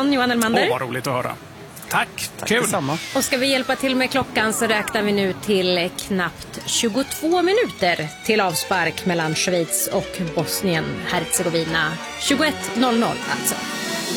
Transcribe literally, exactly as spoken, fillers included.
morgon, Johan Elmander. Åh, vad roligt att höra. Tack, Tack kul. detsamma. Och ska vi hjälpa till med klockan så räknar vi nu till knappt tjugotvå minuter till avspark mellan Schweiz och Bosnien-Hercegovina. tjugoett noll noll alltså.